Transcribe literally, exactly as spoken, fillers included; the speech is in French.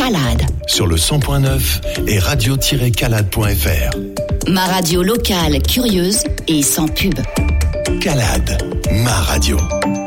Calade. Sur le cent point neuf et radio tiret calade point f r. Ma radio locale, curieuse et sans pub. Calade, ma radio.